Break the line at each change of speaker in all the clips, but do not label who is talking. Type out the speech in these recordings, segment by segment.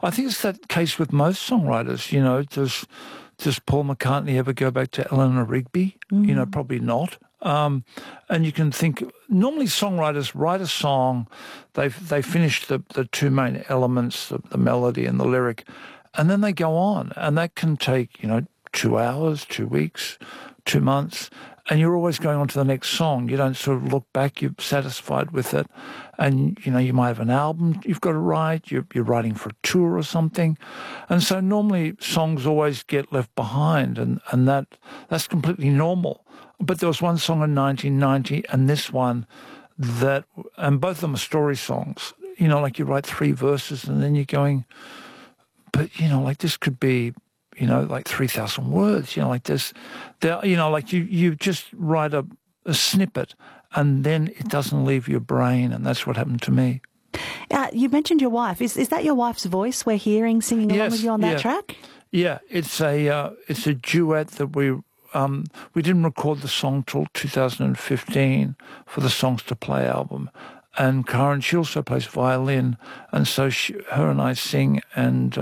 I think it's that case with most songwriters. You know, does Paul McCartney ever go back to Eleanor Rigby? You know, probably not. And you can think, normally songwriters write a song, they finish the two main elements, the melody and the lyric, and then they go on. And that can take, 2 hours, 2 weeks, 2 months, and you're always going on to the next song. You don't sort of look back, you're satisfied with it. And, you might have an album you've got to write, you're writing for a tour or something. And so normally songs always get left behind, and that's completely normal. But there was one song in 1990 and this one and both of them are story songs. Like you write 3 verses and then you're going, but, like this could be, like 3,000 words, like this. Like you just write a snippet and then it doesn't leave your brain, and that's what happened to me.
You mentioned your wife. Is that your wife's voice we're hearing singing along with you on that track?
Yeah, it's a duet that we didn't record the song till 2015 for the Songs to Play album. And Karen, she also plays violin, and so her and I sing and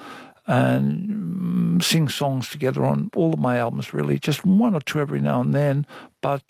sing songs together on all of my albums, really, just 1 or 2 every now and then. But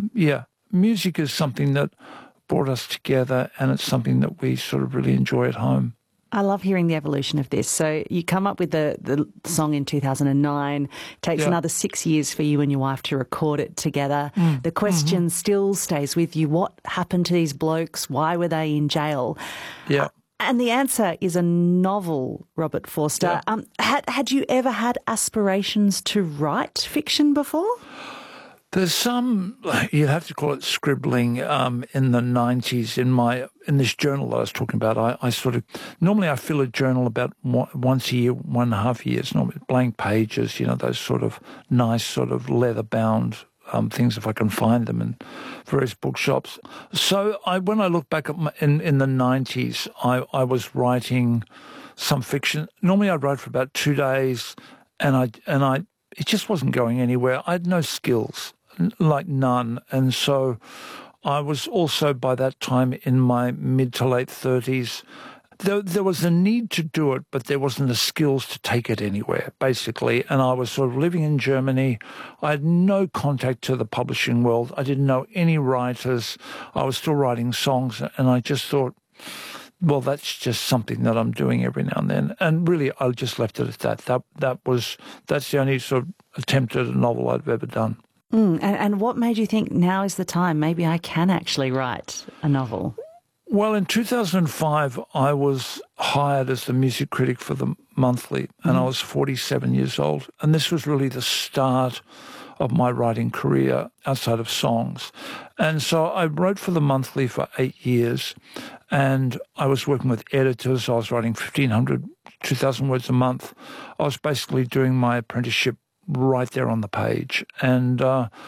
music is something that brought us together, and it's something that we sort of really enjoy at home.
I love hearing the evolution of this. So you come up with the song in 2009. Takes another 6 years for you and your wife to record it together. The question still stays with you. What happened to these blokes? Why were they in jail?
Yeah.
And the answer is a novel, Robert Forster.
Yeah.
Had you ever had aspirations to write fiction before?
There's some, you have to call it scribbling, in the 90s in this journal that I was talking about. I sort of, normally I fill a journal about once a year, 1.5 years, normally blank pages, those sort of nice sort of leather-bound things, if I can find them in various bookshops. So when I look back at in the 90s, I was writing some fiction. Normally I'd write for about 2 days, and it just wasn't going anywhere. I had no skills, like none. And so I was also by that time in my mid to late 30s. There was a need to do it, but there wasn't the skills to take it anywhere, basically. And I was sort of living in Germany. I had no contact to the publishing world. I didn't know any writers. I was still writing songs, and I just thought, well, that's just something that I'm doing every now and then. And really, I just left it at that. That's the only sort of attempt at a novel I've ever done.
And what made you think now is the time? Maybe I can actually write a novel.
Well, in 2005, I was hired as the music critic for the Monthly, and I was 47 years old. And this was really the start of my writing career outside of songs. And so I wrote for the Monthly for 8 years, and I was working with editors. I was writing 1,500, 2,000 words a month. I was basically doing my apprenticeship right there on the page. And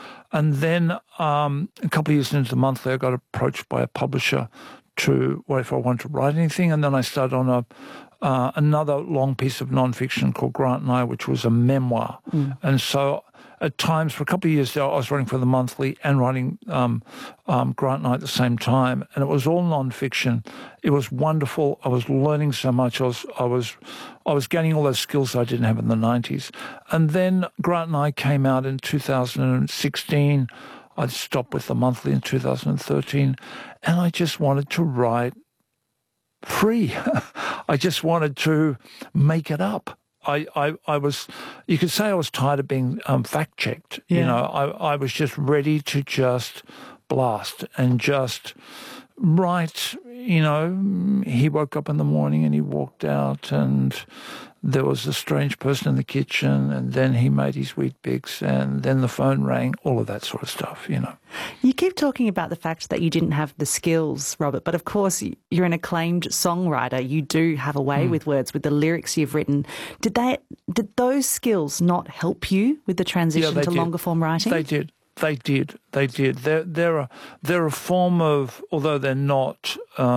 then a couple of years into the Monthly, I got approached by a publisher to what if I wanted to write anything. And then I started on another long piece of nonfiction called Grant and I, which was a memoir. And so at times, for a couple of years there, I was writing for the Monthly and writing Grant and I at the same time. And it was all nonfiction. It was wonderful. I was learning so much. I was gaining all those skills I didn't have in the 90s. And then Grant and I came out in 2016. I stopped with the Monthly in 2013, and I just wanted to write free. I just wanted to make it up. I was, you could say I was tired of being fact-checked. I was just ready to just blast and just write. He woke up in the morning and he walked out, and there was a strange person in the kitchen, and then he made his wheat bix, and then the phone rang, all of that sort of stuff,
You keep talking about the fact that you didn't have the skills, Robert, but of course you're an acclaimed songwriter. You do have a way with words, with the lyrics you've written. Did those skills not help you with the transition to longer form writing?
They did. They did. They're a form of, although they're not,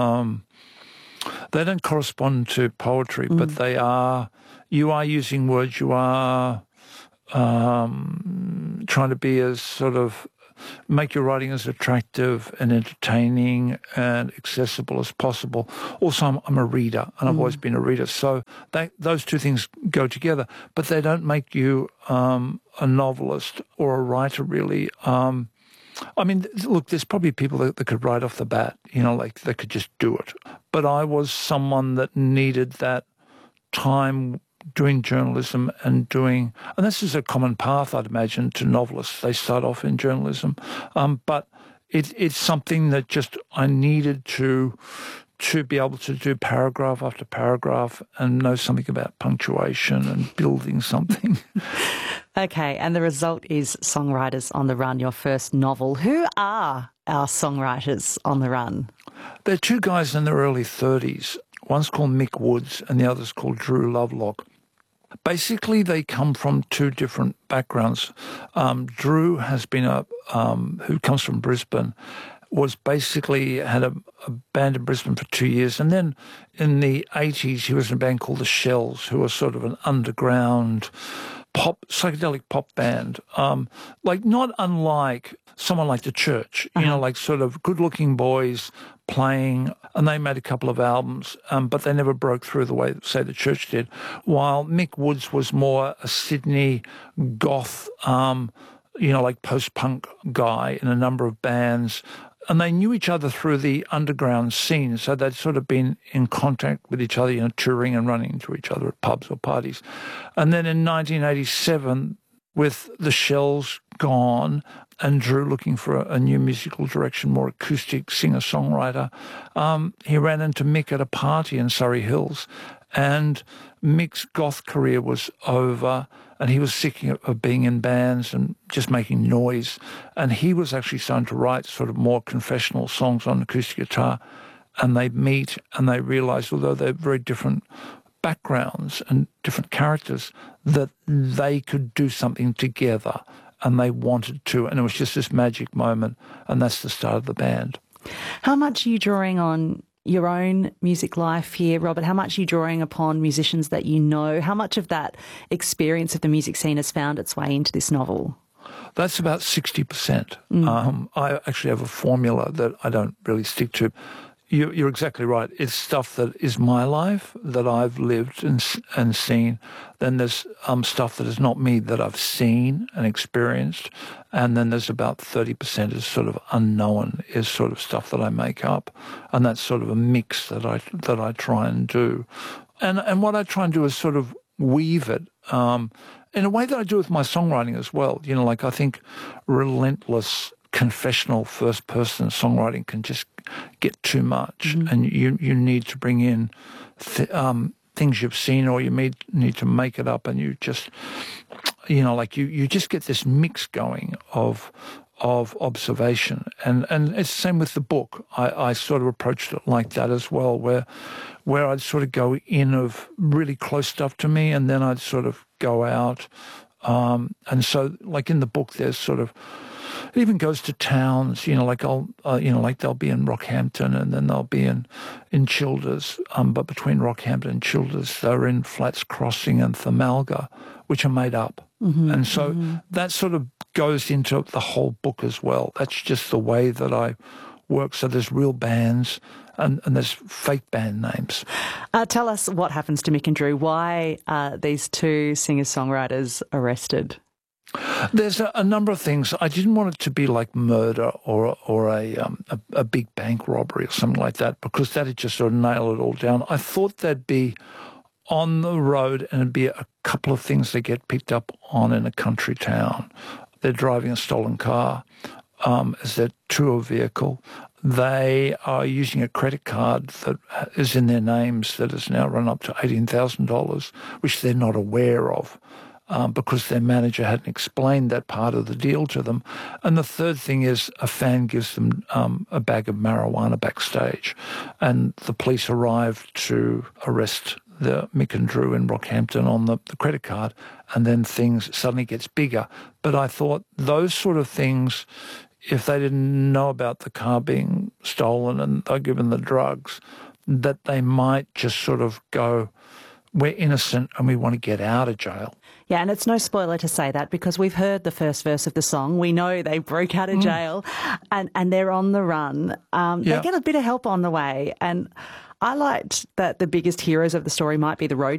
they don't correspond to poetry, but you are using words, you are trying to be as sort of make your writing as attractive and entertaining and accessible as possible. Also, I'm a reader, and I've always been a reader. So those two things go together, but they don't make you a novelist or a writer, really. I mean, look, there's probably people that could write off the bat, like they could just do it. But I was someone that needed that time doing journalism and this is a common path, I'd imagine, to novelists. They start off in journalism. But it's something that just I needed to be able to do paragraph after paragraph and know something about punctuation and building something.
Okay, and the result is Songwriters on the Run, your first novel. Who are our songwriters on the run?
They're two guys in their early 30s. One's called Mick Woods and the other's called Drew Lovelock. Basically, they come from two different backgrounds. Drew has been who comes from Brisbane, was basically had a band in Brisbane for 2 years. And then in the 80s, he was in a band called The Shells, who was sort of an underground psychedelic pop band, like not unlike someone like The Church, like sort of good-looking boys playing, and they made a couple of albums, but they never broke through the way, say, The Church did, while Mick Woods was more a Sydney goth, like post-punk guy in a number of bands. And they knew each other through the underground scene, so they'd sort of been in contact with each other, touring and running into each other at pubs or parties. And then in 1987, with The Shells gone and Drew looking for a new musical direction, more acoustic singer-songwriter, he ran into Mick at a party in Surrey Hills, and Mick's goth career was over, and he was sick of being in bands and just making noise. And he was actually starting to write sort of more confessional songs on acoustic guitar. And they meet and they realize, although they're very different backgrounds and different characters, that they could do something together, and they wanted to. And it was just this magic moment, and that's the start of the band.
How much are you drawing on your own music life here, Robert? How much are you drawing upon musicians that you know? How much of that experience of the music scene has found its way into this novel?
That's about 60%. I actually have a formula that I don't really stick to. You're exactly right. It's stuff that is my life, that I've lived and seen. Then there's stuff that is not me, that I've seen and experienced. And then there's about 30% is sort of unknown, is sort of stuff that I make up. And that's sort of a mix that I try and do. And what I try and do is sort of weave it in a way that I do with my songwriting as well. Like I think relentless confessional first-person songwriting can just get too much, and you need to bring in things you've seen, or you need to make it up, and you just, like you just get this mix going of observation, and it's the same with the book. I sort of approached it like that as well, where I'd sort of go in of really close stuff to me, and then I'd sort of go out, and so like in the book, there's sort of. It even goes to towns, like like they'll be in Rockhampton and then they'll be in Childers. But between Rockhampton and Childers, they're in Flats Crossing and Thamalga, which are made up. And so that sort of goes into the whole book as well. That's just the way that I work. So there's real bands and there's fake band names.
Tell us what happens to Mick and Drew. Why are these two singer-songwriters arrested?
There's a number of things. I didn't want it to be like murder or a big bank robbery or something like that, because that'd just sort of nail it all down. I thought they'd be on the road and it'd be a couple of things they get picked up on in a country town. They're driving a stolen car as their tour vehicle. They are using a credit card that is in their names that has now run up to $18,000, which they're not aware of. Because their manager hadn't explained that part of the deal to them. And the third thing is a fan gives them a bag of marijuana backstage, and the police arrive to arrest Mick and Drew in Rockhampton on the credit card, and then things suddenly gets bigger. But I thought those sort of things, if they didn't know about the car being stolen and they're given the drugs, that they might just sort of go, we're innocent and we want to get out of jail.
Yeah, and it's no spoiler to say that because we've heard the first verse of the song. We know they broke out of jail and they're on the run. They get a bit of help on the way. And I liked that the biggest heroes of the story might be the roadies.